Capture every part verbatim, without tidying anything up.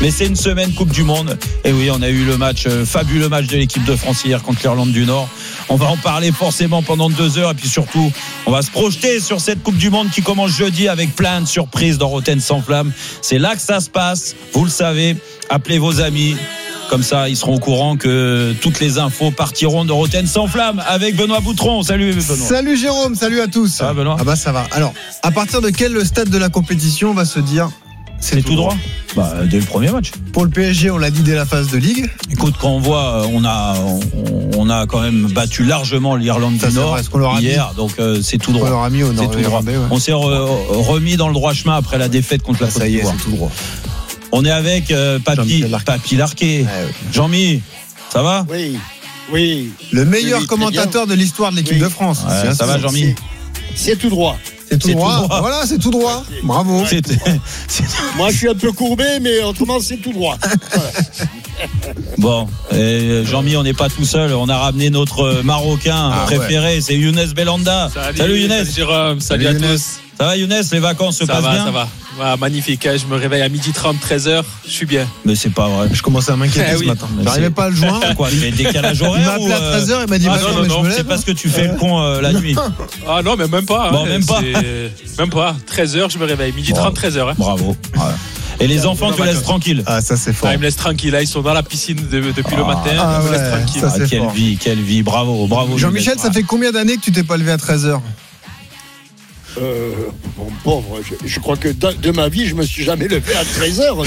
Mais c'est une semaine Coupe du Monde. Et oui, on a eu le match, euh, fabuleux match de l'équipe de France hier contre l'Irlande du Nord. On va en parler forcément pendant deux heures. Et puis surtout, on va se projeter sur cette Coupe du Monde qui commence jeudi avec plein de surprises dans Rotten sans flamme. C'est là que ça se passe. Vous le savez. Appelez vos amis. Comme ça, ils seront au courant que toutes les infos partiront de Rotten sans flamme avec Benoît Boutron. Salut Benoît. Salut Jérôme, salut à tous. Ça va Benoît ? Ah bah ça va. Alors, à partir de quel stade de la compétition on va se dire c'est, c'est tout droit, droit. Bah, dès le premier match. Pour le P S G, on l'a dit dès la phase de Ligue. Écoute, quand on voit, on a, on, on a quand même battu largement l'Irlande ça, du Nord hier, mis. donc euh, c'est tout droit. On, mis au c'est tout droit. Ouais. On s'est re, remis dans le droit chemin après la défaite contre la Côte d'Ivoire. C'est tout droit. On est avec euh, Papy, Papy Larquet. Ah, oui. Jean-Mi, ça va ? Oui, oui. Le meilleur oui, commentateur de l'histoire de l'équipe oui. de France. Ouais, ça, ça va, Jean-Mi ? C'est, c'est tout droit. C'est tout, c'est droit. tout droit. Voilà, c'est tout droit. Merci. Bravo. C'est, c'est... Moi, je suis un peu courbé, mais autrement, c'est tout droit. Voilà. Bon, et Jean-Mi, on n'est pas tout seul. On a ramené notre Marocain ah, préféré, ouais. c'est Younes Belhanda. Salut, salut Younes. Salut Jérôme, salut, salut à Younes. tous. Ça va Younes, les vacances se ça passent va, bien ? Ça va, ça va. Magnifique, je me réveille à midi trente, treize heures, je suis bien. Mais c'est pas vrai. Je commençais à m'inquiéter eh ce oui. matin. J'arrivais pas à le joindre. Quoi, tu décalage horaire ? Il m'a appelé à treize heures, il m'a dit ah, bah, non, non, non, non, c'est parce que tu fais le con euh, la nuit. Ah non, mais même pas. Bon, hein, même pas. Même pas. treize heures, je me réveille. midi trente, treize heures. Hein. Bravo. Ouais. Et les enfants te laissent tranquille. Ah, ça c'est fort. Ah, ils me laissent tranquille. Là, ils sont dans la piscine de, depuis ah, le matin. Ah, ils me ouais, laissent tranquille. Ah, quelle fort. vie, quelle vie. Bravo, bravo. Jean-Michel, ça fait combien d'années que tu t'es pas levé à treize heures ? Euh, bon, pauvre, je, je crois que de, de ma vie, je me suis jamais levé à treize heures.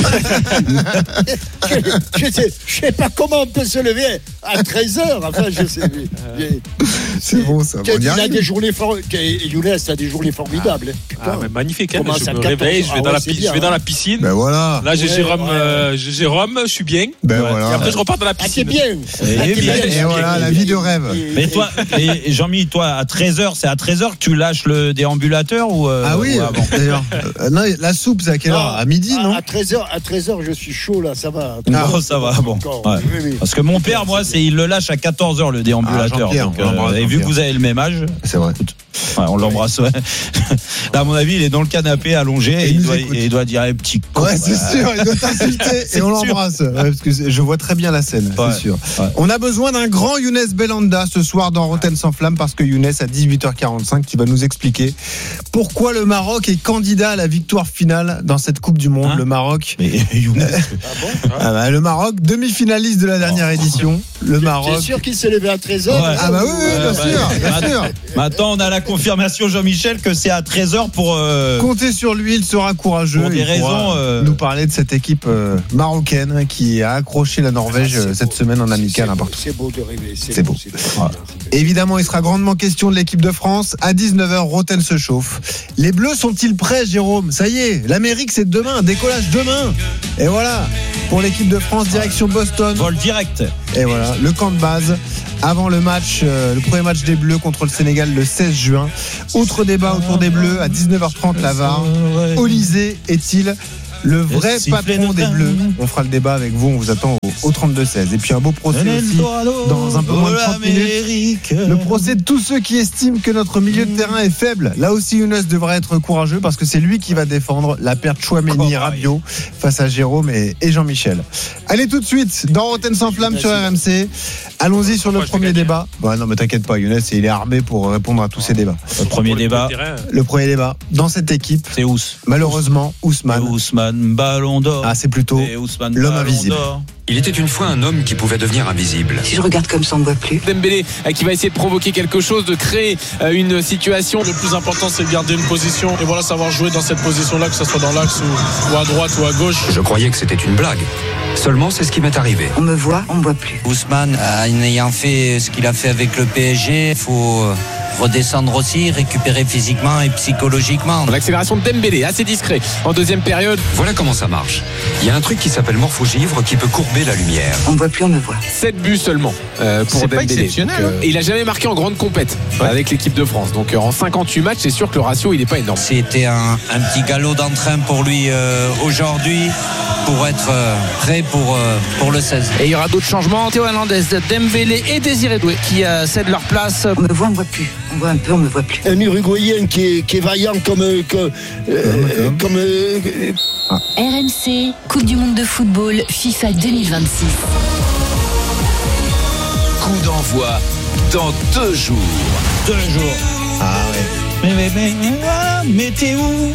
je, je, sais, je sais pas comment on peut se lever à treize heures. Enfin, je sais. C'est, c'est bon, ça. Bon, il a des journées for... Younes a des journées formidables. Ah, ah mais magnifique. Hein, je me réveille, je vais, ah, dans ouais, la, bien, je vais dans la piscine. Ben voilà. Là, j'ai ouais, Jérôme, ouais. euh, j'ai Jérôme, je suis bien. Ben ouais. voilà. Et après, je repars dans la piscine. Ah, t'es bien. Et, et, bien. et voilà, la vie de rêve. Mais toi, et Jean-Mi, toi, à treize heures, c'est à treize heures que tu lâches le déambulateur ou euh, ah oui, ou avant d'ailleurs. Euh, non, la soupe, c'est à quelle heure ? À midi, non ? À treize heures, à treize heures, je suis chaud là, ça va. Ah, oh, ça va, bon. Ouais. Oui, oui. Parce que mon père, moi, c'est il le lâche à quatorze heures le déambulateur. Ah, donc, euh, et vu que vous avez le même âge, c'est vrai. Ouais, on l'embrasse. Ouais. Là, à mon avis, il est dans le canapé allongé et, et il, doit, et il doit dire un petit con. Ouais, c'est sûr, il doit t'insulter et on l'embrasse. Ouais, parce que je vois très bien la scène, ouais, c'est sûr. Ouais. On a besoin d'un grand Younes Belhanda ce soir dans Rotten sans flamme parce que Younes, à dix-huit heures quarante-cinq, tu vas nous expliquer pourquoi le Maroc est candidat à la victoire finale dans cette Coupe du Monde. Hein le Maroc. Mais Younes. ah bon ah bah, le Maroc, demi-finaliste de la dernière oh. édition. Le Maroc. T'es sûr qu'il s'est levé à treize heures ? Ouais. Ah bah oui, oui bien ouais, sûr, bah, bien sûr. Maintenant, on a la confirmation, Jean-Michel, que c'est à treize heures pour. Euh... Comptez sur lui, il sera courageux. Pour des raisons. Euh... Nous parler de cette équipe euh, marocaine qui a accroché la Norvège ah, cette beau. semaine en amical. C'est, beau, c'est beau de rêver. C'est, c'est beau. beau. C'est beau. Voilà. Évidemment, il sera grandement question de l'équipe de France. À dix-neuf heures, Rotten se chauffe. Les Bleus sont-ils prêts, Jérôme ? Ça y est, l'Amérique, c'est demain. Décollage demain. Et voilà, pour l'équipe de France, direction Boston. Vol direct. Et voilà, le camp de base. Avant le match, euh, le premier match des Bleus contre le Sénégal le seize juin. Outre débat autour des Bleus, à dix-neuf heures trente, la V A R. Olysée est-il le vrai patron des Bleus ? On fera le débat avec vous, on vous attend au, au trente-deux seize. Et puis un beau procès aussi, dans un peu moins de trente minutes. Le procès de tous ceux qui estiment que notre milieu de terrain est faible. Là aussi, Younes devrait être courageux parce que c'est lui qui va défendre la paire Chouameni-Rabiot face à Jérôme et, et Jean-Michel. Allez tout de suite dans Rotten sans flamme sur R M C. Allons-y sur le Moi, premier débat. Bon, non mais t'inquiète pas, Younes, il est armé pour répondre à tous ces débats. Le premier débat. Le premier débat dans cette équipe. C'est Ous. Malheureusement, Ousmane. Ousmane, ballon d'or. Ah, c'est plutôt Ousmane, l'homme invisible. D'or. Il était une fois un homme qui pouvait devenir invisible. Si je regarde comme ça, on ne voit plus. Dembélé qui va essayer de provoquer quelque chose, de créer une situation. Le plus important, c'est de garder une position et voilà, savoir jouer dans cette position-là, que ce soit dans l'axe ou, ou à droite ou à gauche. Je croyais que c'était une blague. Seulement, c'est ce qui m'est arrivé. On me voit, on ne voit plus. Ousmane, en ayant fait ce qu'il a fait avec le P S G, il faut redescendre aussi, récupérer physiquement et psychologiquement. L'accélération de Dembélé, assez discret en deuxième période. Voilà comment ça marche. Il y a un truc qui s'appelle morphogivre qui peut courber la lumière. On ne voit plus, on me voit. sept buts seulement euh, pour c'est Dembélé. Pas exceptionnel. Donc, euh, et il n'a jamais marqué en grande compète ouais. avec l'équipe de France. Donc euh, en cinquante-huit matchs, c'est sûr que le ratio, il n'est pas énorme. C'était un, un petit galop d'entrain pour lui euh, aujourd'hui, pour être euh, prêt pour, euh, pour le seize. Et il y aura d'autres changements. Théo Hernandez, Dembélé et Désiré Doué qui euh, cèdent leur place. On me voit, on ne voit plus. On voit un peu, on me voit plus. Un Uruguayen qui est, qui est vaillant comme. Comme. Euh, comme euh, R M C, Coupe du Monde de football, FIFA deux mille vingt-six. Coup d'envoi dans deux jours. Deux jours. Ah ouais. Mais, mais, mais, mais, ah, mais t'es où?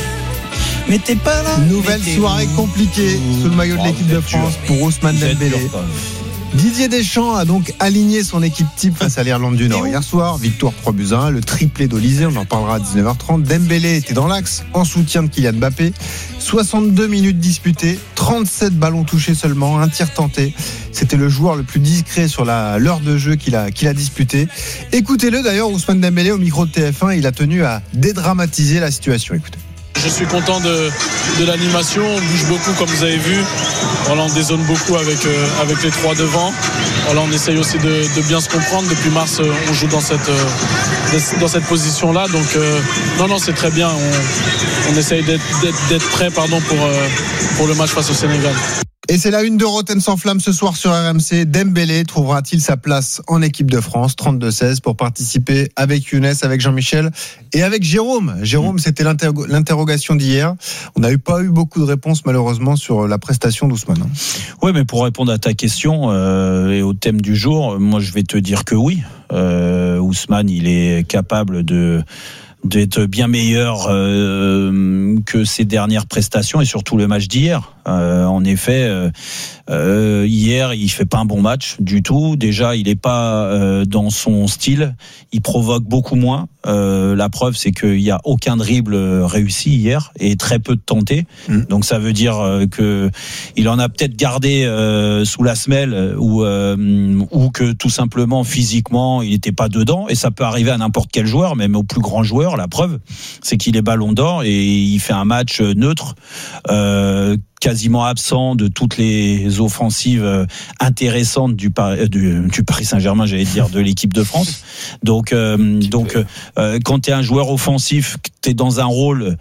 Mais t'es pas là. Nouvelle soirée où compliquée sous le maillot de Oh, l'équipe vous de êtes France dur. pour Ousmane Vous êtes Dembélé. dur, quand même. Didier Deschamps a donc aligné son équipe type face à l'Irlande du Nord hier soir. Victoire trois buts à un, le triplé d'Olysée, on en parlera à dix-neuf heures trente. Dembélé était dans l'axe en soutien de Kylian Mbappé. soixante-deux minutes disputées, trente-sept ballons touchés seulement, un tir tenté. C'était le joueur le plus discret sur la, l'heure de jeu qu'il a, qu'il a disputé. Écoutez-le d'ailleurs, Ousmane Dembélé au micro de T F un, il a tenu à dédramatiser la situation. Écoutez. Je suis content de, de l'animation, on bouge beaucoup comme vous avez vu. Voilà, on dézone beaucoup avec, euh, avec les trois devant. Voilà, on essaye aussi de, de bien se comprendre. Depuis mars, euh, on joue dans cette, euh, dans cette position-là. Donc euh, non, non, c'est très bien. On, on essaye d'être, d'être, d'être prêt pardon, pour, euh, pour le match face au Sénégal. Et c'est la une de Rotten sans flamme ce soir sur R M C. Dembélé trouvera-t-il sa place en équipe de France trente-deux seize pour participer avec Younes, avec Jean-Michel et avec Jérôme. Jérôme, c'était l'interro- l'interrogation d'hier. On n'a eu pas eu beaucoup de réponses malheureusement sur la prestation d'Ousmane. Oui, mais pour répondre à ta question euh, et au thème du jour, moi je vais te dire que oui. Euh, Ousmane, il est capable de d'être bien meilleur euh, que ses dernières prestations et surtout le match d'hier. Euh, en effet, euh, euh, hier, il fait pas un bon match du tout. Déjà, il est pas euh, dans son style. Il provoque beaucoup moins. Euh, la preuve, c'est qu'il y a aucun dribble réussi hier et très peu de tentés. Mmh. Donc, ça veut dire euh, que il en a peut-être gardé euh, sous la semelle ou euh, ou que tout simplement physiquement, il n'était pas dedans. Et ça peut arriver à n'importe quel joueur, même au plus grand joueur. La preuve, c'est qu'il est Ballon d'Or et il fait un match neutre. Euh, quasiment absent de toutes les offensives intéressantes du Paris, du, du Paris Saint-Germain, j'allais dire, de l'équipe de France. Donc, euh, donc, euh, quand tu es un joueur offensif, tu es dans un rôle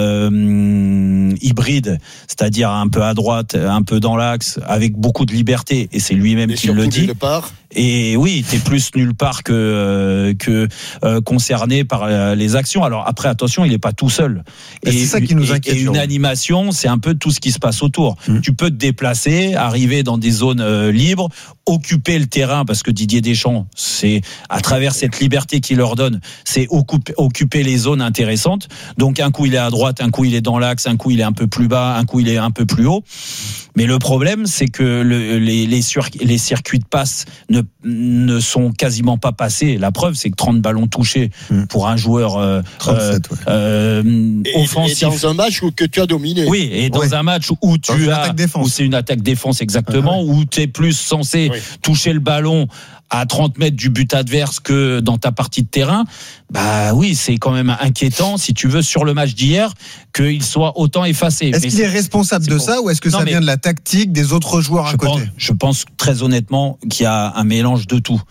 euh, hybride, c'est-à-dire un peu à droite, un peu dans l'axe, avec beaucoup de liberté, et c'est lui-même qui le dit. Et oui, t'es plus nulle part que euh, que euh, concerné par euh, les actions. Alors après, attention, il est pas tout seul. Et, et c'est ça qui nous inquiète. Et, et une animation, c'est un peu tout ce qui se passe autour. Mmh. Tu peux te déplacer, arriver dans des zones euh, libres, occuper le terrain, parce que Didier Deschamps, c'est à travers cette liberté qu'il leur donne, c'est occuper, occuper les zones intéressantes. Donc un coup il est à droite, un coup il est dans l'axe, un coup il est un peu plus bas, un coup il est un peu plus haut. Mais le problème, c'est que le, les, les, sur, les circuits de passe ne, ne sont quasiment pas passés. La preuve, c'est que trente ballons touchés pour un joueur euh, trente-sept, ouais. euh, et, offensif. Et dans un match où que tu as dominé. Oui, et dans ouais. un match où tu as, où c'est une attaque défense exactement, ah ouais. où tu es plus censé oui. toucher le ballon à trente mètres du but adverse que dans ta partie de terrain, bah oui, c'est quand même inquiétant, si tu veux, sur le match d'hier, qu'il soit autant effacé. Est-ce mais qu'il est responsable de ça, ou est-ce que non, ça vient de la tactique des autres joueurs à côté ? pense, Je pense très honnêtement qu'il y a un mélange de tout.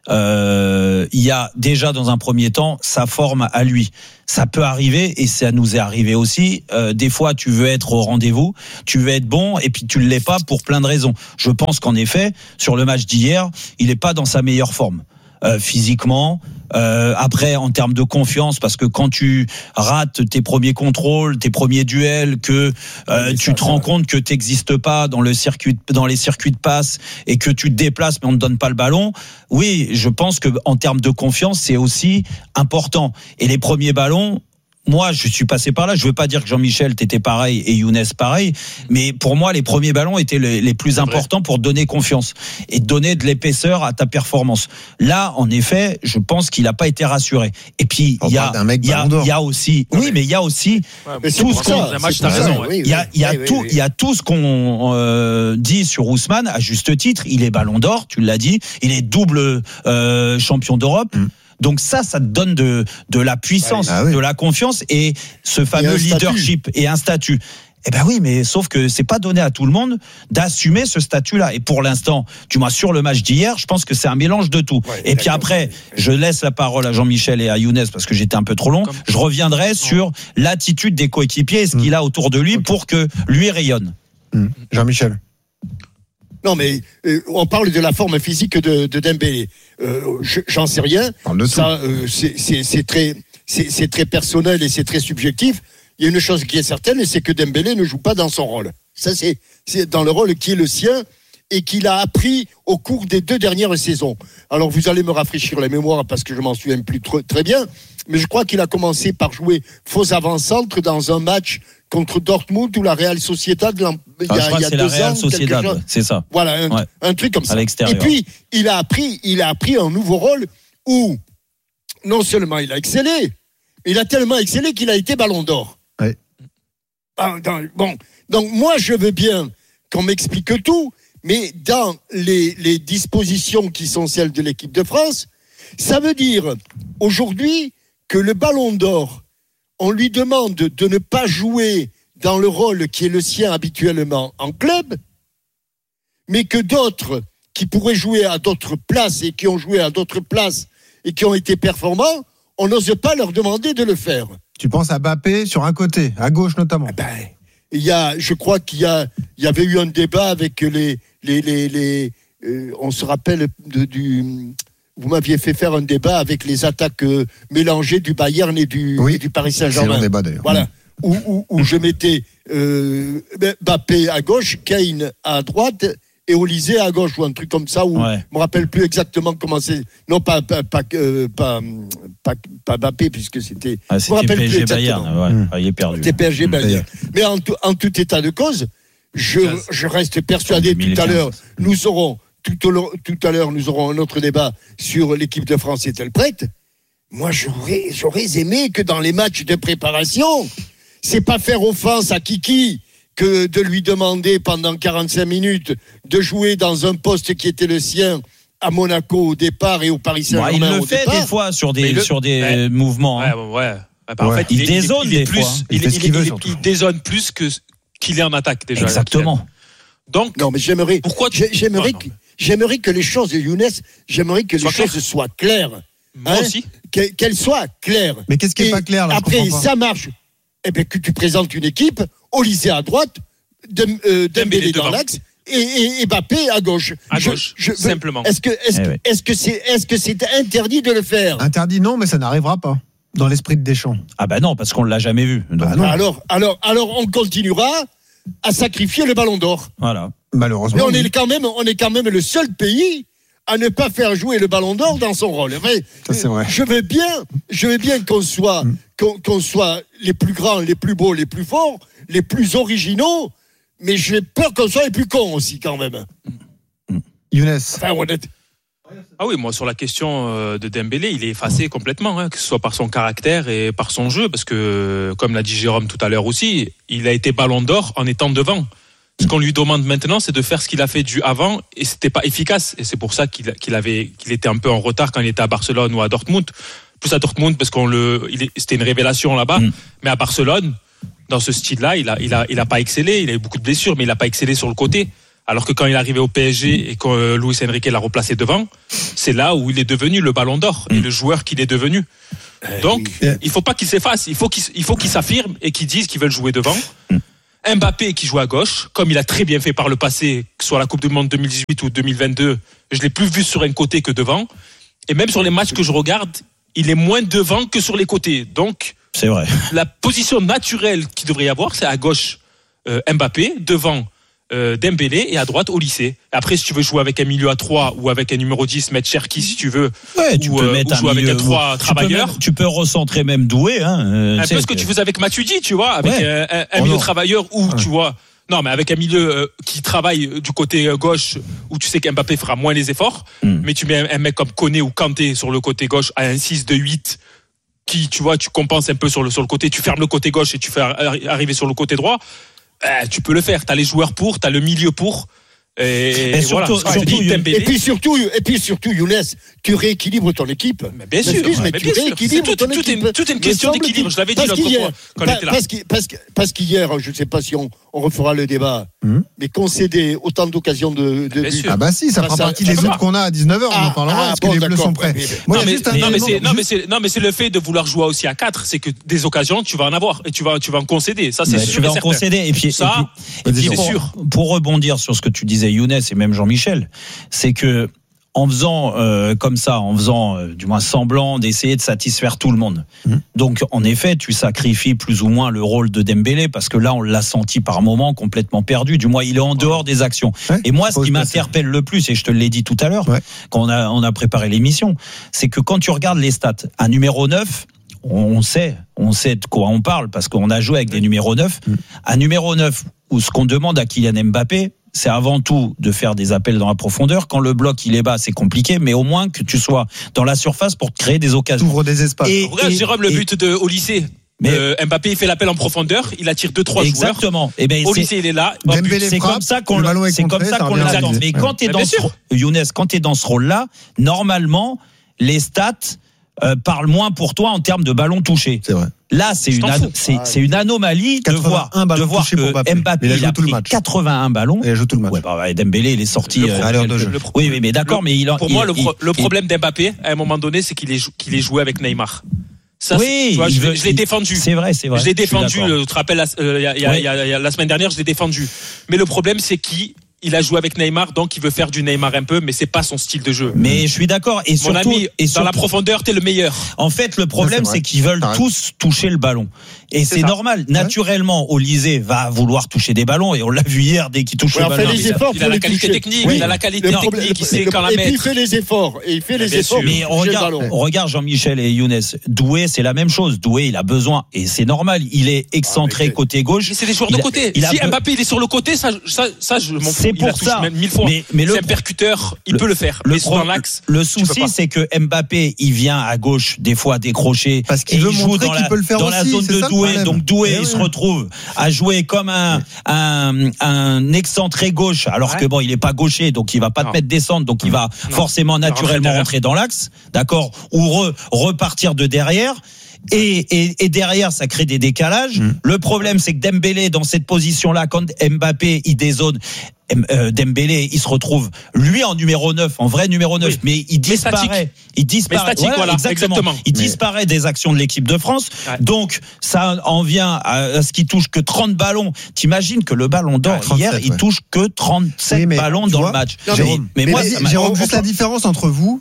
Euh, il y a déjà dans un premier temps sa forme à lui. Ça peut arriver, et ça nous est arrivé aussi. Euh, des fois, tu veux être au rendez-vous, tu veux être bon, et puis tu ne l'es pas pour plein de raisons. Je pense qu'en effet, sur le match d'hier, il n'est pas dans sa meilleure forme. Euh, physiquement, euh, après en termes de confiance, parce que quand tu rates tes premiers contrôles, tes premiers duels, que euh, oui, tu ça, te rends compte que tu n'existes pas dans le circuit, dans les circuits de passe, et que tu te déplaces mais on ne te donne pas le ballon. Oui, je pense que en termes de confiance, c'est aussi important. Et les premiers ballons, moi, je suis passé par là. Je veux pas dire que Jean-Michel t'étais pareil et Younes pareil, mais pour moi, les premiers ballons étaient les, les plus importants pour donner confiance et donner de l'épaisseur à ta performance. Là, en effet, je pense qu'il a pas été rassuré. Et puis il y a, il y a, il y a aussi, oui, mais il y a aussi ouais, tout ce qu'on, il y a, il y a tout, il y a tout ce qu'on euh, dit sur Ousmane à juste titre. Il est Ballon d'Or, tu l'as dit. Il est double euh, champion d'Europe. Mm. Donc ça, ça te donne de, de la puissance, ah oui. de la confiance et ce fameux et leadership statut. Et un statut. Eh ben oui, mais sauf que c'est pas donné à tout le monde d'assumer ce statut-là. Et pour l'instant, du moins sur le match d'hier, je pense que c'est un mélange de tout. Ouais, et puis après, je laisse la parole à Jean-Michel et à Younes parce que j'étais un peu trop long. Comme... Je reviendrai sur l'attitude des coéquipiers et ce mmh. qu'il a autour de lui pour que lui rayonne. Mmh. Jean-Michel. Non, mais euh, on parle de la forme physique de, de Dembélé. Euh, je, j'en sais rien. Ça, euh, c'est, c'est, c'est, très, c'est, c'est très personnel et c'est très subjectif. Il y a une chose qui est certaine, c'est que Dembélé ne joue pas dans son rôle. Ça, c'est, c'est dans le rôle qui est le sien et qu'il a appris au cours des deux dernières saisons. Alors, vous allez me rafraîchir la mémoire parce que je m'en souviens plus tr- très bien, mais je crois qu'il a commencé par jouer faux avant-centre dans un match contre Dortmund ou la Real Sociedad il y a, ah, il y a c'est deux la Real ans, Sociedad, chose... c'est ça. Voilà, un, ouais. un truc comme ça. À l'extérieur. Et puis, il a appris, il a appris un nouveau rôle où non seulement il a excellé, il a tellement excellé qu'il a été Ballon d'Or. Ouais. Bon, donc moi je veux bien qu'on m'explique tout, mais dans les, les dispositions qui sont celles de l'équipe de France, ça veut dire aujourd'hui que le Ballon d'Or, on lui demande de ne pas jouer dans le rôle qui est le sien habituellement en club, mais que d'autres qui pourraient jouer à d'autres places et qui ont joué à d'autres places et qui ont été performants, on n'ose pas leur demander de le faire. Tu penses à Mbappé sur un côté, à gauche notamment. Eh ben, il y a, je crois qu'il y a, il y avait eu un débat avec les, les, les, les euh, on se rappelle de, du. Vous m'aviez fait faire un débat avec les attaques euh, mélangées du Bayern et du, oui, et du Paris Saint-Germain. C'est un débat d'ailleurs. Voilà. Où, où, où je mettais euh, Mbappé à gauche, Kane à droite et Olysée à gauche ou un truc comme ça où ouais. je me rappelle plus exactement comment c'est. Non, pas pas pas euh, pas, pas, pas Mbappé puisque c'était. Ah, c'était P S G Bayern. Ouais, mmh. Il est perdu. C'était P S G Bayern. Mmh. Mais en tout, en tout état de cause, je je reste persuadé tout à l'heure. Nous aurons tout, au, tout à l'heure nous aurons un autre débat sur l'équipe de France est-elle prête. Moi, j'aurais j'aurais aimé que dans les matchs de préparation, c'est pas faire offense à Kiki que de lui demander pendant quarante-cinq minutes de jouer dans un poste qui était le sien à Monaco au départ et au Paris Saint-Germain bah, il le au fait départ. des fois sur des, le, sur des ouais, mouvements. Ouais, hein. ouais. Bah, ouais. En fait, il, il dézone il est des plus, fois. Il, il, il, il, veut, il, il dézone plus que qu'il est en attaque déjà. Exactement. Donc, non, mais j'aimerais. Pourquoi tu... j'aimerais, non, que, j'aimerais que les choses, Younes, j'aimerais que les sois choses clair. soient claires. Moi hein, aussi. Que, qu'elles soient claires. Mais qu'est-ce qui n'est pas clair là? Après, ça marche. Eh bien, que tu présentes une équipe, Olysée à droite, Dem, euh, Dembélé dans l'axe et, et, et Mbappé à gauche. À je, gauche, je, simplement. Est-ce que, est-ce, eh que, oui. est-ce, que c'est, est-ce que c'est interdit de le faire? Interdit, non, mais ça n'arrivera pas. Dans l'esprit de Deschamps. Ah bah non, parce qu'on ne l'a jamais vu. Donc, bah non. Alors, alors, alors, on continuera à sacrifier le Ballon d'Or. Voilà. Malheureusement. Mais on oui. est quand même, on est quand même le seul pays à ne pas faire jouer le Ballon d'Or dans son rôle. Mais, ça, c'est vrai. Je veux bien, je veux bien qu'on soit, mm. qu'on, qu'on soit les plus grands, les plus beaux, les plus forts, les plus originaux, mais j'ai peur qu'on soit les plus cons aussi quand même. Younes. Enfin, honnête. Ah oui, moi sur la question de Dembélé, il est effacé complètement, hein, que ce soit par son caractère et par son jeu, parce que, comme l'a dit Jérôme tout à l'heure aussi, il a été Ballon d'Or en étant devant. Ce qu'on lui demande maintenant, c'est de faire ce qu'il a fait du avant, et c'était pas efficace. Et c'est pour ça qu'il, qu'il avait, qu'il était un peu en retard quand il était à Barcelone ou à Dortmund. Plus à Dortmund parce qu'on le, il est, c'était une révélation là-bas. Mm. Mais à Barcelone, dans ce style-là, il a, il a, il a pas excellé. Il a eu beaucoup de blessures, mais il a pas excellé sur le côté. Alors que quand il est arrivé au P S G et que Luis Enrique l'a replacé devant, c'est là où il est devenu le Ballon d'Or mm. et le joueur qu'il est devenu. Donc, euh, il faut pas qu'il s'efface. Il faut qu'il, il faut qu'il s'affirme et qu'il dise qu'il veut jouer devant. Mm. Mbappé qui joue à gauche, comme il a très bien fait par le passé, que ce soit la Coupe du Monde deux mille dix-huit ou deux mille vingt-deux, je l'ai plus vu sur un côté que devant. Et même sur les matchs que je regarde, il est moins devant que sur les côtés. Donc, c'est vrai. La position naturelle qu'il devrait y avoir, c'est à gauche euh, Mbappé, devant euh, Dembélé et à droite Olysée. Après, si tu veux jouer avec un milieu à trois ou avec un numéro dix, mettre Cherki si tu veux, ouais, tu ou, peux euh, mettre ou jouer un avec milieu, un trois travailleurs. Tu peux, tu peux recentrer même Doué. Hein, euh, un peu ce que tu faisais avec Matuidi, tu vois, avec ouais. un, un, un oh milieu non. travailleur où ouais. tu vois. Non, mais avec un milieu euh, qui travaille euh, du côté euh, gauche, où tu sais qu'Mbappé fera moins les efforts, mm. mais tu mets un, un mec comme Koné ou Kanté sur le côté gauche à un six deux huit, qui, tu vois, tu compenses un peu sur le, sur le côté, tu fermes le côté gauche et tu fais arriver sur le côté droit, euh, tu peux le faire. T'as les joueurs pour, t'as le milieu pour. Et, et, et surtout, voilà. surtout, dis, et puis surtout, et puis surtout, Younes, tu rééquilibres ton équipe. Mais bien sûr, mais, mais tu bien rééquilibres sûr. ton C'est tout, équipe. tout une, toute une question d'équilibre. Je l'avais dit l'autre fois quand on était là. Parce, parce, parce qu'hier, je ne sais pas si on, on refera le débat, hum. mais concéder autant d'occasions de, de but. Ah bah si, ça fera partie des doutes qu'on a à dix-neuf heures. On en parlera parce que les Bleus sont prêts. Non mais c'est non mais c'est le fait de vouloir jouer aussi à quatre, c'est que des occasions tu vas en avoir et tu vas tu vas en concéder. Ça c'est sûr. Tu vas en concéder et puis ça et puis pour rebondir sur ce que tu disais disait Younes et même Jean-Michel, c'est que en faisant euh, comme ça, en faisant euh, du moins semblant d'essayer de satisfaire tout le monde. Mmh. Donc en effet, tu sacrifies plus ou moins le rôle de Dembélé parce que là on l'a senti par moments complètement perdu. Du moins il est en dehors des actions. Ouais, et moi, ce qui m'interpelle le plus, et je te l'ai dit tout à l'heure ouais. quand on a on a préparé l'émission, c'est que quand tu regardes les stats, un numéro neuf, on sait, on sait de quoi on parle parce qu'on a joué avec des numéros neuf. Mmh. Un numéro neuf où ce qu'on demande à Kylian Mbappé, c'est avant tout de faire des appels dans la profondeur. Quand le bloc il est bas, c'est compliqué, mais au moins que tu sois dans la surface pour créer des occasions. T'ouvres des espaces. Et, Regarde, et, Jérôme, le et, but de au lycée. Mais euh, Mbappé il fait l'appel en profondeur, il attire deux trois joueurs. Exactement. Et ben au lycée il est là. C'est comme ça qu'on le, c'est comme ça qu'on l'attend. Mais quand t'es dans ce, Younes, quand t'es dans ce rôle-là, normalement les stats euh, parlent moins pour toi en termes de ballons touchés. C'est vrai. Là, c'est une, an- c'est, c'est une anomalie de voir, de voir que Mbappé, Mbappé il a, il a pris quatre-vingt-un ballons. Il a joué tout le match. Ouais, bah, Dembélé, il est sorti. Le pro- euh, le, le, oui, oui, mais d'accord, le, mais il en, Pour il, moi, le, pro- il, le problème il, d'Mbappé, à un moment donné, c'est qu'il est, qu'il est joué avec Neymar. Ça, oui, tu vois, je, veut, je l'ai défendu. C'est vrai, c'est vrai. Je l'ai défendu. Tu te rappelles, il euh, y, a, y, a, oui. y, a, y a la semaine dernière, je l'ai défendu. Mais le problème, c'est qu'il il a joué avec Neymar, donc il veut faire du Neymar un peu, mais c'est pas son style de jeu. Mais je suis d'accord. Et surtout, mon ami, et dans surtout, la profondeur, t'es le meilleur. En fait, le problème, c'est, c'est qu'ils veulent ah, tous toucher le ballon. Et c'est, c'est normal. Naturellement, Olysée va vouloir toucher des ballons, et on l'a vu hier dès qu'il touche ouais, le ballon. Les efforts il a la qualité toucher. technique, oui. il a la qualité le technique, il sait quand la mettre. Et puis il fait les efforts, et il fait les efforts. Mais on regarde, on regarde Jean-Michel et Younes. Doué, c'est la même chose. Doué, il a besoin, et c'est normal. Il est excentré ah, côté gauche. Mais c'est des joueurs de côté. Si Mbappé il est sur le côté, ça, ça, ça, je m'en fous. C'est pour ça. Mille fois. Mais, mais le percuteur, il le, peut le faire. Le, mais pro, dans l'axe, le souci, c'est que Mbappé, il vient à gauche des fois décrocher parce qu'il veut il montrer joue qu'il la, peut le faire dans aussi, la zone de Doué. Donc Doué, il ouais. se retrouve à jouer comme un un, un excentré gauche, alors ouais. que bon, il est pas gaucher, donc il va pas non. te mettre descendre, donc non. il va non. forcément naturellement rentrer dans l'axe, d'accord, ou re, repartir de derrière. Et, et, et derrière, ça crée des décalages. Mmh. Le problème, c'est que Dembélé, dans cette position-là, quand Mbappé, il dézone, euh, Dembélé, il se retrouve, lui, en numéro neuf, en vrai numéro neuf, oui. mais il disparaît. Mais il disparaît. Mais statique, voilà, voilà, exactement. exactement. Il mais... disparaît des actions de l'équipe de France. Ouais. Donc, ça en vient à ce qu'il touche que trente ballons. T'imagines que le ballon d'or, ouais, hier, ouais. il touche que trente-sept oui, ballons dans vois, le match. Non, Jérôme, mais, mais, mais moi, mais, Jérôme, juste la différence entre vous,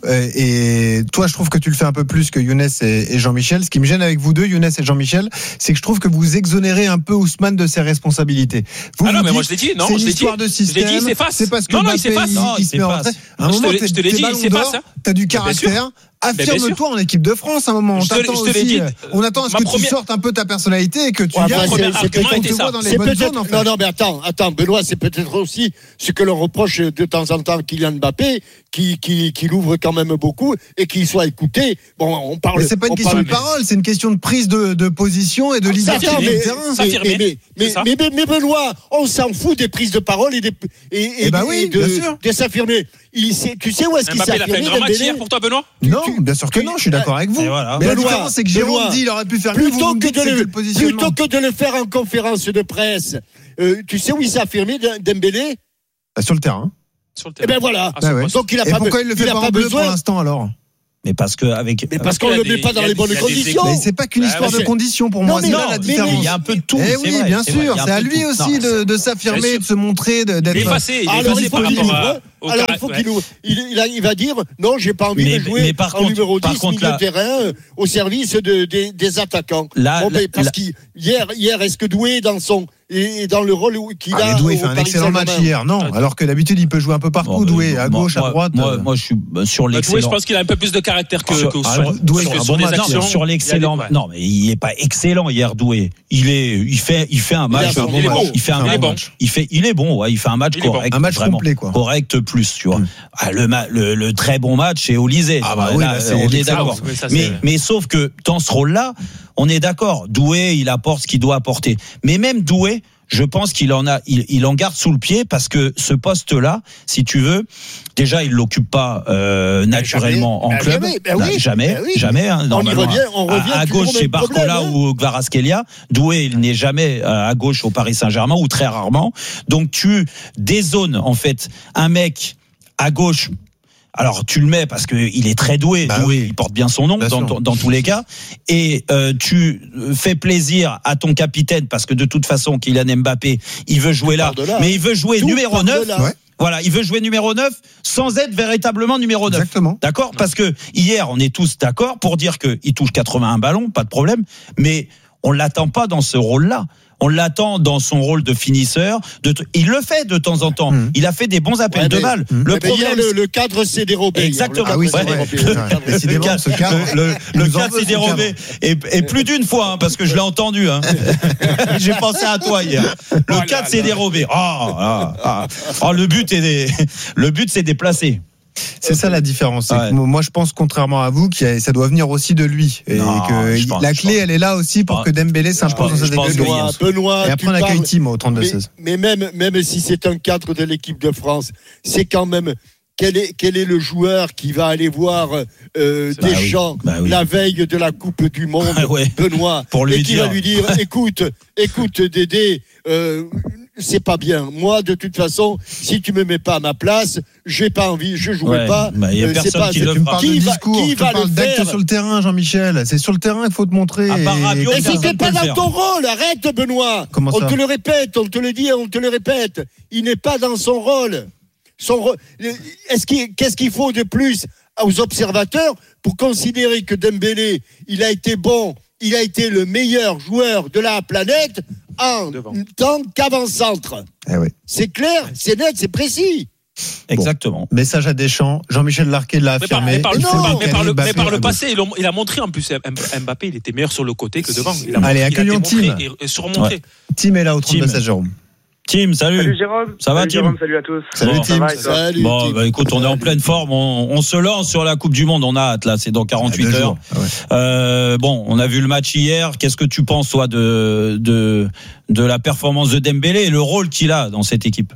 et toi, je trouve que tu le fais un peu plus que Younes et, et Jean-Michel. Ce qui me gêne avec vous deux, Younes et Jean-Michel, c'est que je trouve que vous exonérez un peu Ousmane de ses responsabilités. Vous ah non, vous mais dites, moi je l'ai dit, non, c'est je une l'ai histoire dit. de système. Je l'ai dit, c'est face. C'est parce que non, non, Mbappé, il, il, non, il se met en retrait. À un non, moment, je te, je te l'ai dit, c'est face. T'as du caractère. Affirme-toi en équipe de France à un moment. On t'attend aussi. On attend à ce que tu sortes un peu ta personnalité et que tu gagnes. C'est peut-être dans les bonnes zones. Non, non, mais attends, attends, Benoît, c'est peut-être aussi ce que l'on reproche de temps en temps à Kylian Mbappé, qui qui qui l'ouvre quand même beaucoup et qu'il soit écouté. Bon, on parle. Mais c'est pas une question de parole, c'est une question de prise de de position et de liberté sur le terrain. Mais mais mais Benoît, on s'en fout des prises de parole et des et de de s'affirmer. Il sait, tu sais où est-ce qu'il s'est affirmé? Il a fait un grand match hier pour toi, Benoît? Non, bien sûr que non, je suis d'accord avec vous. Voilà. Mais la différence, c'est que Jérôme dit il aurait pu faire mieux. Plutôt que de le, plutôt que de le faire en conférence de presse, euh, tu sais où il s'est affirmé, Dembélé? Sur le terrain. Sur le terrain. Eh ben voilà. Ah ouais. Donc il a Et pas pourquoi il le fait pas en bleu pour l'instant alors? Mais parce que avec mais parce qu'on ne le met pas dans les bonnes conditions. Mais c'est pas qu'une histoire de conditions pour moi. C'est là la différence. Il y a un peu de tout. Eh oui, bien sûr. C'est à lui aussi de de s'affirmer, de se montrer, d'être. Effacé. Alors il faut qu'il ouvre. Alors il faut qu'il ouvre. Il va dire non, j'ai pas envie de jouer en numéro dix milieu de terrain au service des attaquants. Parce qu'hier, hier, est-ce que Doué dans son et dans le rôle qu'il a. Doué fait un excellent match hier, non? Alors que d'habitude il peut jouer un peu partout, Doué, à gauche, à droite. Moi, je suis sur l'excellent. Doué, je pense qu'il a un peu plus de caractère que sur Doué. Sur les actions. Sur l'excellent. Non, mais il est pas excellent hier, Doué. Il est, il fait, il fait un match. Il fait un match. Il fait, il est bon, ouais. Il fait un match correct. Un match complet, quoi. Correct plus, tu vois. Le le le très bon match c'est Olysée. Ah bah oui, on est d'accord. Mais mais sauf que dans ce rôle-là, on est d'accord. Doué, il apporte ce qu'il doit apporter. Mais même Doué, je pense qu'il en a, il, il en garde sous le pied parce que ce poste-là, si tu veux, déjà il l'occupe pas euh, naturellement jamais, en club, jamais, ben oui, jamais, ben oui. jamais. Hein, on y revient, on revient à, à gauche chez Barcola hein. ou Kvaratskhelia. Doué, il n'est jamais à gauche au Paris Saint-Germain ou très rarement. Donc tu dézones en fait un mec à gauche. Alors tu le mets parce que il est très doué, bah doué oui. Il porte bien son nom bien dans, dans, dans tous les cas, et euh, tu fais plaisir à ton capitaine parce que de toute façon Kylian Mbappé il veut jouer là, là, mais il veut jouer tout numéro neuf. Ouais. Voilà, il veut jouer numéro neuf sans être véritablement numéro neuf. Exactement. D'accord ? Parce que hier, on est tous d'accord pour dire qu'il touche quatre-vingt-un ballons, pas de problème, mais on l'attend pas dans ce rôle-là. On l'attend dans son rôle de finisseur. De t- il le fait de temps en temps. Mmh. Il a fait des bons appels ouais, de balles. Mmh. Le, problème, le, le cadre s'est dérobé. Exactement. Ah oui, c'est ouais. vrai. Le, le, cadre, cadre, le, le, le cadre s'est dérobé. Et, et plus d'une fois, hein, parce que je l'ai entendu. Hein. J'ai pensé à toi hier. Le oh cadre s'est dérobé. Oh, ah, ah. Oh, le but est, le but c'est déplacé. C'est ça la différence. C'est ouais. que moi, je pense, contrairement à vous, que ça doit venir aussi de lui. Et non, que pense, la clé, elle est là aussi pour que Dembélé s'impose dans cette équipe. Benoît, Benoît, et après, on accueille Tim au trente-deux seize. Mais, mais même, même si c'est un cadre de l'équipe de France, c'est quand même. Quel est, quel est le joueur qui va aller voir euh, Deschamps bah oui. Bah oui. la veille de la Coupe du Monde, ah ouais. Benoît, pour lui et qui dire. va lui dire écoute, écoute Dédé, euh, c'est pas bien. Moi, de toute façon, si tu me mets pas à ma place, j'ai pas envie, je jouerai ouais. pas. Bah, y a euh, personne c'est pas, qui c'est, le tu me parles qui de va, discours, qui tu va parles le d'actes faire sur le terrain, Jean-Michel. C'est sur le terrain qu'il faut te montrer. À part Radio, et si t'es pas dans ton rôle, arrête, Benoît. Comment ça ? On te le répète, on te le dit, on te le répète. Il n'est pas dans son rôle. Son re... Est-ce qu'il... Qu'est-ce qu'il faut de plus aux observateurs pour considérer que Dembélé, il a été bon, il a été le meilleur joueur de la planète en Devant. tant qu'avant-centre. Eh oui. C'est clair, c'est net, c'est précis. Exactement. Bon. Message à Deschamps. Jean-Michel Larquet l'a affirmé. Mais par, mais par, non, mais par, le, mais par le passé, il a, il a montré en plus Mbappé, il était meilleur sur le côté que devant. Il a Allez, accueillons Tim. Et, et surmontré. Ouais. Tim est là au trente-deux seize, Jérôme. Tim, salut. Salut Jérôme. Ça va, salut Tim Jérôme, salut à tous. Salut bon, Tim. Va, Salut, bon, Tim. bah, écoute, on est en pleine forme. On, on se lance sur la Coupe du Monde. On a hâte, là. C'est dans quarante-huit ah, heures. Ah ouais. euh, bon, on a vu le match hier. Qu'est-ce que tu penses, toi, de, de, de la performance de Dembélé et le rôle qu'il a dans cette équipe?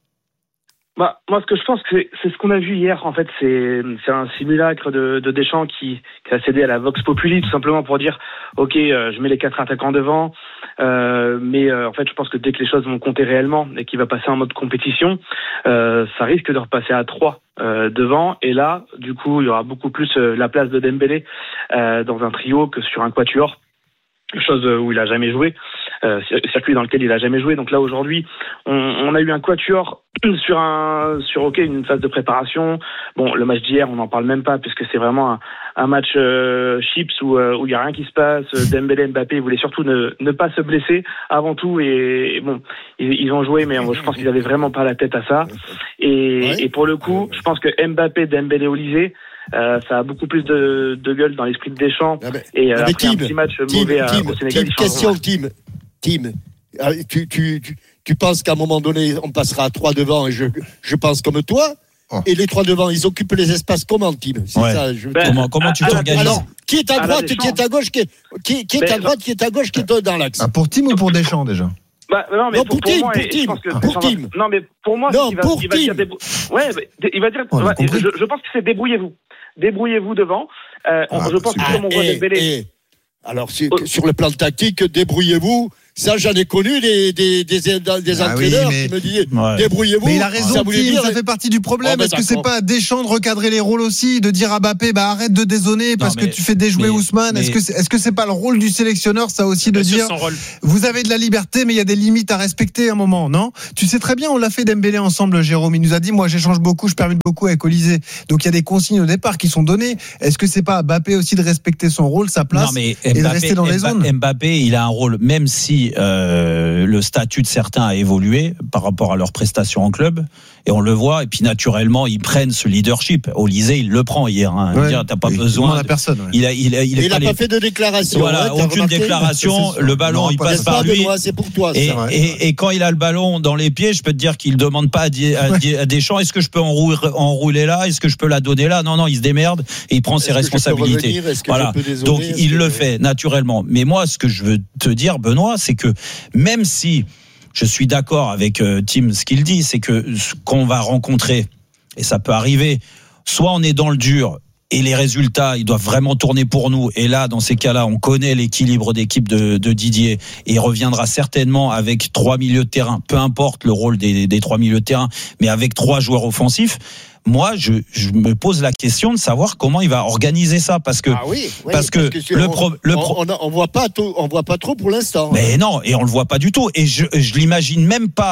Bah, moi, ce que je pense, c'est, c'est ce qu'on a vu hier. En fait, c'est, c'est un simulacre de, de Deschamps qui, qui a cédé à la Vox Populi, tout simplement pour dire, ok, euh, je mets les quatre attaquants devant, euh, mais euh, en fait, je pense que dès que les choses vont compter réellement et qu'il va passer en mode compétition, euh, ça risque de repasser à trois euh, devant. Et là, du coup, il y aura beaucoup plus euh, la place de Dembélé euh, dans un trio que sur un quatuor. Chose où il a jamais joué, euh, circuit dans lequel il a jamais joué. Donc là aujourd'hui, on, on a eu un quatuor sur un sur ok une phase de préparation. Bon, le match d'hier, on n'en parle même pas puisque c'est vraiment un, un match euh, chips où euh, où il y a rien qui se passe. Dembélé, Mbappé, ils voulaient surtout ne ne pas se blesser avant tout et, et bon, ils, ils ont joué, mais je pense qu'ils avaient vraiment pas la tête à ça. Et, et pour le coup, je pense que Mbappé, Dembélé, Olysée, Euh, ça a beaucoup plus de, de gueule dans l'esprit de Deschamps. Ah ben, et euh, après Tim, un petit match Tim, mauvais Tim, à, au Sénégal. Tim, question, Tim. Tim, tu, tu, tu, tu penses qu'à un moment donné, on passera à trois devant, et je, je pense comme toi. Oh. Et les trois devant, ils occupent les espaces comment, Tim? C'est ouais. ça, je... ben, comment, comment tu t'organises? Alors, qui est à droite, qui est à gauche, qui est, qui, qui est ben, à droite, qui est à gauche, qui est dans l'axe? Ah, pour Tim ou pour Deschamps déjà? Bah, non, mais non, pour, pour, pour, moi, pour Tim, que pour Tim. Va... Non, mais pour moi, non, il va, pour il va dire débrou... ouais, il va dire. Oh, ouais, je, je pense que c'est débrouillez-vous, débrouillez-vous devant. Euh, ah, je pense que comme on voit Dembélé. Alors, sur, oh. sur le plan tactique, débrouillez-vous. Ça, j'en ai connu des, des, des, des ah entraîneurs oui, mais... qui me disaient ouais. débrouillez-vous. Mais il a raison, ça, Tim, dire... ça fait partie du problème. Oh, Est-ce que c'est pas à Deschamps de recadrer les rôles aussi, de dire à Mbappé, bah arrête de dézonner parce non, mais, que tu fais déjouer mais, Ousmane. Mais... Est-ce que c'est, est-ce que c'est pas le rôle du sélectionneur, ça aussi, de dire vous avez de la liberté, mais il y a des limites à respecter à un moment, non? Tu sais très bien, on l'a fait Dembélé ensemble, Jérôme. Il nous a dit, moi, j'échange beaucoup, je permets beaucoup avec Olysée. Donc il y a des consignes au départ qui sont données. Est-ce que c'est pas à Mbappé aussi de respecter son rôle, sa place, non, mais Mbappé, et de rester dans les zones? Mbappé, il a un rôle, même si euh, le statut de certains a évolué par rapport à leurs prestations en club, et on le voit, et puis naturellement ils prennent ce leadership. Olysée, il le prend hier, hein. Ouais, dire, t'as pas besoin de personne, ouais. il a il a il, il a pas, pas les... fait de déclaration, voilà, ouais, aucune déclaration, le ballon non, il passe par lui, moi, c'est pour toi, et, et, et, et quand il a le ballon dans les pieds, je peux te dire qu'il demande pas à, Di, à, à Deschamps, est-ce que je peux enrouler, enrouler là, est-ce que je peux la donner là? Non non, il se démerde et il prend est-ce ses responsabilités. Revenir, voilà. Donc il le fait naturellement. Mais moi, ce que je veux te dire, Benoît, c'est que même si je suis d'accord avec euh, Tim, ce qu'il dit, c'est que ce qu'on va rencontrer, et ça peut arriver, soit on est dans le dur et les résultats, ils doivent vraiment tourner pour nous. Et là, dans ces cas-là, on connaît l'équilibre d'équipe de, de Didier, et il reviendra certainement avec trois milieux de terrain, peu importe le rôle des, des trois milieux de terrain, mais avec trois joueurs offensifs. Moi, je, je me pose la question de savoir comment il va organiser ça, parce que ah oui, oui, parce que, parce que le on, pro, le pro, on, on, on voit pas tout, on voit pas trop pour l'instant. Mais non, et on le voit pas du tout. Et je, je l'imagine même pas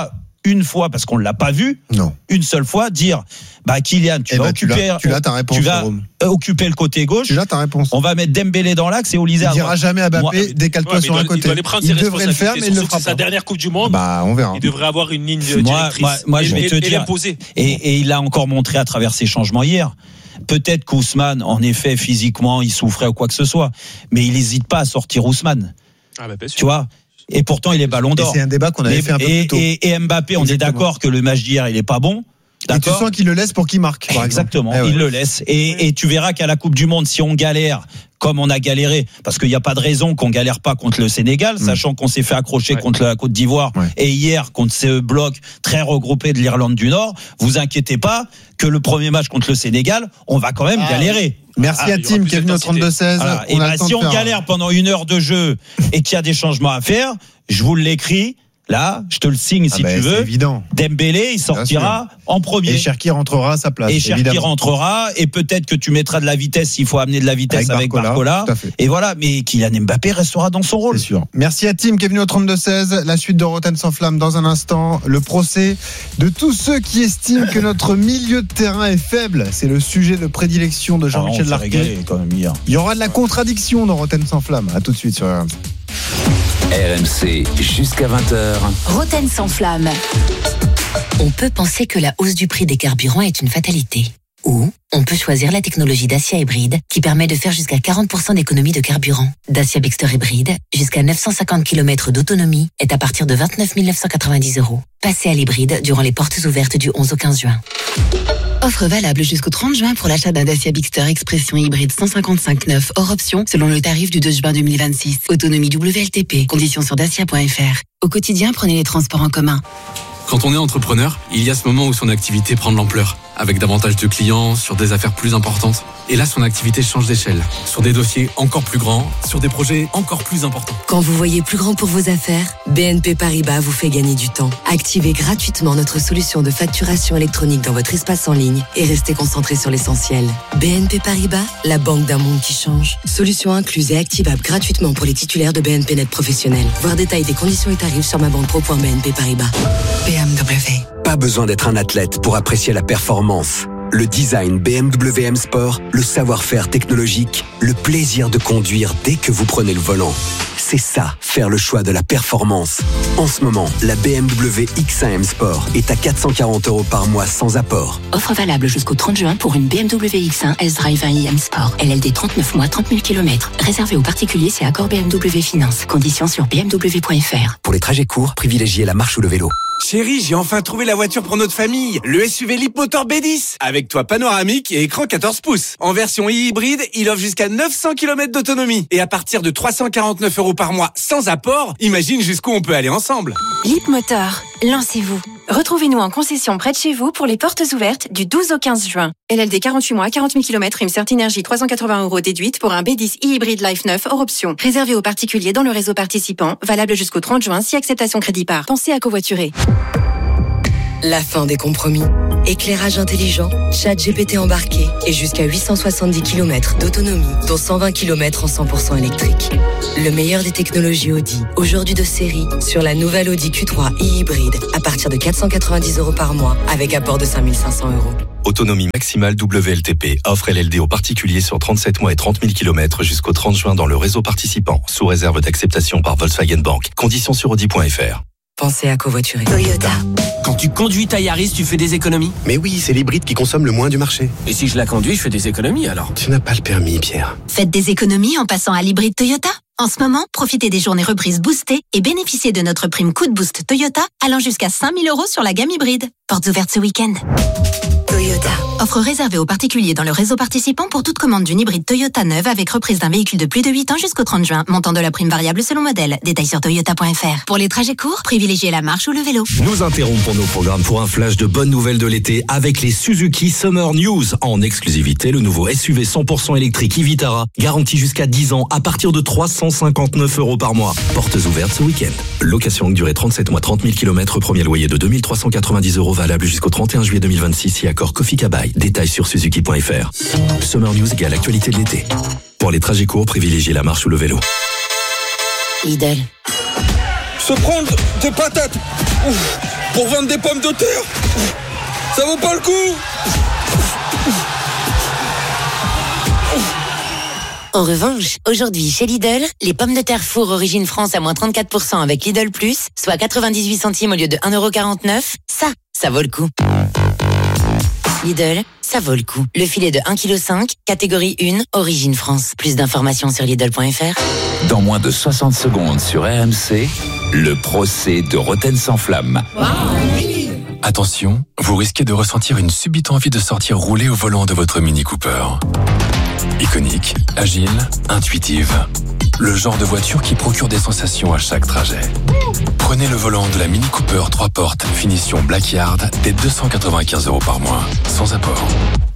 une fois, parce qu'on ne l'a pas vu, non. une seule fois, dire bah Kylian, tu eh vas bah, occuper, tu l'as, tu l'as ta réponse, tu vas occuper le côté gauche. Tu l'as ta réponse. On va mettre Dembélé dans l'axe et Olysée à droite. Il dira jamais à Mbappé, Moi, décale-toi ouais, sur il un doit, côté. Il, doit les prendre il ses devrait le faire, mais il ne le fera c'est pas. sa dernière Coupe du Monde. Bah, on verra. Il devrait avoir une ligne moi, directrice. Moi, moi je vais et, te et, dire. Et, et, et il a encore montré à travers ses changements hier. Peut-être qu'Ousmane, en effet, physiquement, il souffrait ou quoi que ce soit, mais il n'hésite pas à sortir Ousmane. Ah bah, bien sûr. Tu vois. Et pourtant, il est ballon d'or. Et c'est un débat qu'on avait mais, fait un peu et, plus tôt. Et, et Mbappé, Exactement. on est d'accord que le match d'hier, il est pas bon. Et tu sens qu'il le laisse pour qu'il marque. Par Exactement, eh ouais. il le laisse. Et, et tu verras qu'à la Coupe du Monde, si on galère, comme on a galéré, parce qu'il n'y a pas de raison qu'on galère pas contre le Sénégal, mmh. sachant qu'on s'est fait accrocher ouais. contre la Côte d'Ivoire ouais. et hier contre ce bloc très regroupé de l'Irlande du Nord, vous inquiétez pas que le premier match contre le Sénégal, on va quand même ah, galérer. Merci ah, à Tim qui est venu au trente-deux seize. Voilà. Et bah, si on faire... galère pendant une heure de jeu et qu'il y a des changements à faire, je vous l'écris. Là, je te le signe si ah bah, tu veux. Évident. Dembélé, il sortira en premier. Et Cherki rentrera à sa place. Et Cherki rentrera. Et peut-être que tu mettras de la vitesse s'il faut amener de la vitesse avec, avec Barcola. Barcola. Et voilà. Mais Kylian Mbappé restera dans son rôle. C'est sûr. Merci à Tim qui est venu au trente-deux seize. La suite de Rotten sans flamme dans un instant. Le procès de tous ceux qui estiment que notre milieu de terrain est faible. C'est le sujet de prédilection de Jean-Michel ah, Larquet. Il y aura de la contradiction dans Rotten sans flamme. À tout de suite sur R M C. R M C jusqu'à vingt heures. Rotten sans flamme. On peut penser que la hausse du prix des carburants est une fatalité. Ou on peut choisir la technologie Dacia hybride qui permet de faire jusqu'à quarante pour cent d'économie de carburant. Dacia Bigster hybride, jusqu'à neuf cent cinquante kilomètres d'autonomie, est à partir de vingt-neuf mille neuf cent quatre-vingt-dix euros. Passez à l'hybride durant les portes ouvertes du onze au quinze juin. Offre valable jusqu'au trente juin pour l'achat d'un Dacia Bigster Expression hybride cent cinquante-cinq neuf hors option selon le tarif du deux juin deux mille vingt-six. Autonomie W L T P. Conditions sur dacia point f r. Au quotidien, prenez les transports en commun. Quand on est entrepreneur, il y a ce moment où son activité prend de l'ampleur, avec davantage de clients, sur des affaires plus importantes. Et là, son activité change d'échelle, sur des dossiers encore plus grands, sur des projets encore plus importants. Quand vous voyez plus grand pour vos affaires, B N P Paribas vous fait gagner du temps. Activez gratuitement notre solution de facturation électronique dans votre espace en ligne et restez concentré sur l'essentiel. B N P Paribas, la banque d'un monde qui change. Solution incluse et activable gratuitement pour les titulaires de B N P Net professionnels. Voir détail des conditions et tarifs sur ma banque pro point b n p paribas. B M W. Pas besoin d'être un athlète pour apprécier la performance. Le design B M W M Sport, le savoir-faire technologique, le plaisir de conduire dès que vous prenez le volant. C'est ça, faire le choix de la performance. En ce moment, la B M W X un M Sport est à quatre cent quarante euros par mois sans apport. Offre valable jusqu'au trente juin pour une B M W X un S-Drive un i M Sport. L L D trente-neuf mois, trente mille kilomètres. Réservé aux particuliers, c'est accord B M W Finance. Conditions sur b m w point f r. Pour les trajets courts, privilégiez la marche ou le vélo. Chérie, j'ai enfin trouvé la voiture pour notre famille. Le S U V Leapmotor B dix. Avec toit panoramique et écran quatorze pouces. En version hybride, il offre jusqu'à neuf cents kilomètres d'autonomie. Et à partir de trois cent quarante-neuf euros par mois sans apport, imagine jusqu'où on peut aller ensemble. Leapmotor, lancez-vous. Retrouvez-nous en concession près de chez vous pour les portes ouvertes du douze au quinze juin. L L D quarante-huit mois, quarante mille kilomètres, une Certi Énergie trois cent quatre-vingts euros déduite pour un B dix e-hybride Life neuf hors option. Réservé aux particuliers dans le réseau participant, valable jusqu'au trente juin si acceptation crédit par. Pensez à covoiturer. La fin des compromis. Éclairage intelligent, chat G P T embarqué et jusqu'à huit cent soixante-dix kilomètres d'autonomie, dont cent vingt kilomètres en cent pour cent électrique. Le meilleur des technologies Audi, aujourd'hui de série, sur la nouvelle Audi Q trois e-hybride à partir de quatre cent quatre-vingt-dix euros par mois avec apport de cinq mille cinq cents euros. Autonomie maximale W L T P. Offre L L D aux particuliers sur trente-sept mois et trente mille kilomètres jusqu'au trente juin dans le réseau participant, sous réserve d'acceptation par Volkswagen Bank. Conditions sur audi point f r. Pensez à covoiturer. Toyota. Quand tu conduis ta Yaris, tu fais des économies? Mais oui, c'est l'hybride qui consomme le moins du marché. Et si je la conduis, je fais des économies alors? Tu n'as pas le permis, Pierre. Faites des économies en passant à l'hybride Toyota. En ce moment, profitez des journées reprises boostées et bénéficiez de notre prime coup de boost Toyota allant jusqu'à cinq mille euros sur la gamme hybride. Portes ouvertes ce week-end. Toyota. Offre réservée aux particuliers dans le réseau participant pour toute commande d'une hybride Toyota neuve avec reprise d'un véhicule de plus de huit ans jusqu'au trente juin. Montant de la prime variable selon modèle. Détails sur toyota point f r. Pour les trajets courts, privilégiez la marche ou le vélo. Nous interrompons nos programmes pour un flash de bonnes nouvelles de l'été avec les Suzuki Summer News. En exclusivité, le nouveau S U V cent pour cent électrique e-Vitara, garanti jusqu'à dix ans à partir de trois cent cinquante-neuf euros par mois. Portes ouvertes ce week-end. Location longue durée trente-sept mois, trente mille kilomètres, premier loyer de deux mille trois cent quatre-vingt-dix euros valable jusqu'au trente et un juillet deux mille vingt-six si accord Kofi Kabai. Détails sur suzuki point f r. Summer News égale actualité de l'été. Pour les trajets courts, privilégiez la marche ou le vélo. Lidl. Se prendre des patates. Ouf. Pour vendre des pommes de terre, ça vaut pas le coup. En revanche, aujourd'hui chez Lidl, les pommes de terre four origine France à moins trente-quatre pour cent avec Lidl Plus, soit quatre-vingt-dix-huit centimes au lieu de un euro quarante-neuf, ça, ça vaut le coup. Lidl, ça vaut le coup. Le filet de un virgule cinq kilos, catégorie un, origine France. Plus d'informations sur Lidl point F R. Dans moins de soixante secondes sur R M C, le procès de Roten sans flamme. Attention, vous risquez de ressentir une subite envie de sortir rouler au volant de votre Mini Cooper. Iconique, agile, intuitive. Le genre de voiture qui procure des sensations à chaque trajet. Prenez le volant de la Mini Cooper trois portes, finition Blackyard, dès deux cent quatre-vingt-quinze euros par mois, sans apport.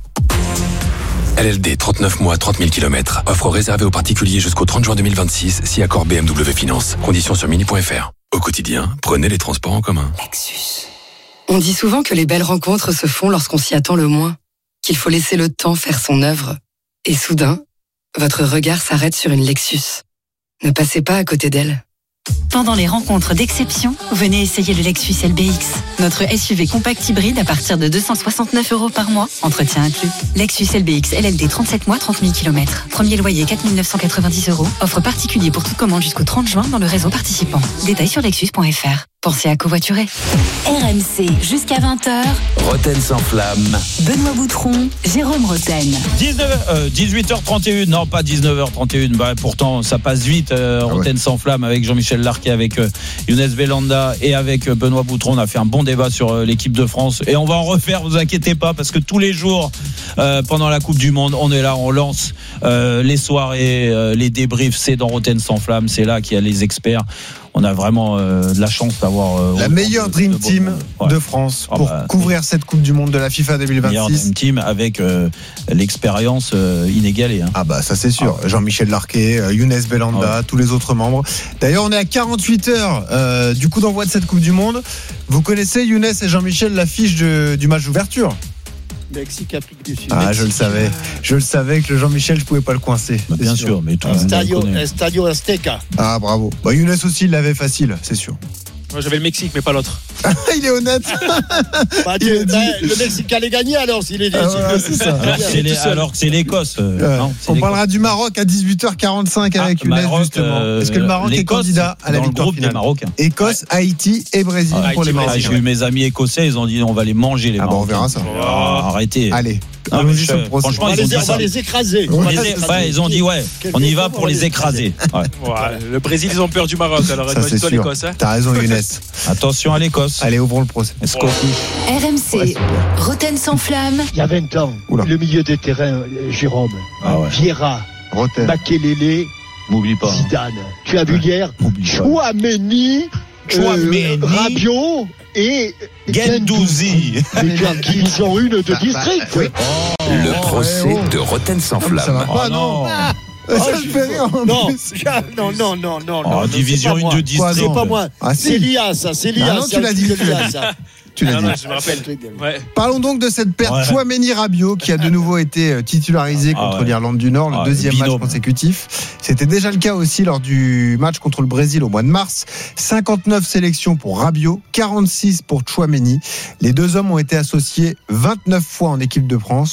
L L D, trente-neuf mois, trente mille kilomètres. Offre réservée aux particuliers jusqu'au trente juin deux mille vingt-six, si accord B M W Finance. Conditions sur mini point F R. Au quotidien, prenez les transports en commun. Lexus. On dit souvent que les belles rencontres se font lorsqu'on s'y attend le moins, qu'il faut laisser le temps faire son œuvre. Et soudain, votre regard s'arrête sur une Lexus. Ne passez pas à côté d'elle. Pendant les rencontres d'exception, venez essayer le Lexus L B X. Notre S U V compact hybride à partir de deux cent soixante-neuf euros par mois, entretien inclus. Lexus L B X L L D trente-sept mois, trente mille kilomètres. Premier loyer quatre mille neuf cent quatre-vingt-dix euros. Offre particulier pour toute commande jusqu'au trente juin dans le réseau participant. Détails sur lexus point F R. Pensez à covoiturer. R M C, jusqu'à vingt heures. Roten sans flamme. Benoît Boutron, Jérôme Roten. dix-neuf, euh, dix-huit heures trente et une, non pas dix-neuf heures trente et une, bah, pourtant ça passe vite. Euh, Ah Roten ouais. sans flamme avec Jean-Michel Larquet, avec euh, Younes Belanda et avec euh, Benoît Boutron. On a fait un bon débat sur euh, l'équipe de France et on va en refaire, vous inquiétez pas, parce que tous les jours euh, pendant la Coupe du Monde, on est là, on lance euh, les soirées, euh, les débriefs, c'est dans Roten sans flamme, c'est là qu'il y a les experts. On a vraiment euh, de la chance d'avoir euh, La meilleure Dream Team Ouais. de France Ah pour bah, couvrir cette Coupe du Monde de la FIFA deux mille meilleure vingt-six. Dream Team avec euh, l'expérience euh, inégalée. Hein. Ah bah ça c'est sûr. Jean-Michel Larquet, euh, Younes Belanda, Ah ouais. tous les autres membres. D'ailleurs on est à quarante-huit heures euh, du coup d'envoi de cette Coupe du Monde. Vous connaissez Younes et Jean-Michel l'affiche de- du match d'ouverture? Mexique, Afrique du Sud. Ah Mexique. je le savais. Je le savais que le Jean-Michel je pouvais pas le coincer. Bah, c'est bien sûr, mais tout le monde le Estadio, connaît. Estadio Azteca. Ah bravo. Bah, Younes aussi il l'avait facile, c'est sûr. Moi, j'avais le Mexique, mais pas l'autre. Il est honnête. Bah, Il tu- a dit- ben, le Mexique allait gagner alors s'il est Ah, voilà, c'est ça. Alors que c'est, les- alors que c'est l'Écosse. euh, Ouais. non, c'est On l'Écosse. parlera du Maroc à dix-huit heures quarante-cinq avec Ah, Younes Maroc, justement. euh, Est-ce que le Maroc est l'Écosse, candidat à la dans le victoire groupe des finale? Marocains. Écosse, Haïti et Brésil Ah, pour les Haïti, Marocains. j'ai eu mes amis écossais, ils ont dit on va les manger les Ah bah, on Marocains. verra ça. Ah, arrêtez. Allez. Non, allons-y mais sur le je- procès. franchement, On va ils ont les, dit on va ça. les écraser. On On va les les é- écraser. ouais, ils ont dit ouais, Quel- on y va quel- pour les écraser. Ouais. Voilà. Le Brésil, ils ont peur du Maroc. Alors, Ça c'est toi sûr. l'Écosse. Hein. T'as raison Younes. Attention à l'Écosse. Allez, ouvrons le procès. Escoffi. R M C, Roten sans flamme. Il y a vingt ans, Oula. le milieu de terrain, euh, Jérôme, Ah ouais. Vieira, Roten. Makelele, M'oublie pas. Zidane. Tu as vu hier Oublie pas. Chouameni, Chouameni. Rabiot et Gendouzi. Mais qui- Ils ont une de district. Oui. Le Oh, procès ouais, oh. de Roten sans Ah, mais ça va flamme. pas, Oh, non. non. Ça Oh, me je- fait rire en Non, plus. non, non, non, non, Oh, non. division c'est pas une moi. de district. C'est pas moi. Ah, si. C'est Lia, ça. C'est Lia. Ah non, c'est tu l'as un dit. truc de Lia, ça. Tu l'as Ah, dit. non, je me rappelle. Ouais. Parlons donc de cette perte Ouais. Chouameni-Rabiot qui a de nouveau été euh, titularisé Ah contre ouais. l'Irlande du Nord, le Ah, deuxième le match binôme. consécutif. C'était déjà le cas aussi lors du match contre le Brésil au mois de mars. cinquante-neuf sélections pour Rabiot, quarante-six pour Chouameni. Les deux hommes ont été associés vingt-neuf fois en équipe de France.